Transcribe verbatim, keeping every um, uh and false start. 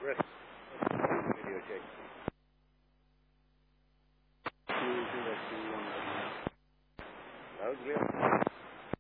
Rest. Video check. Two zero two one. That was real.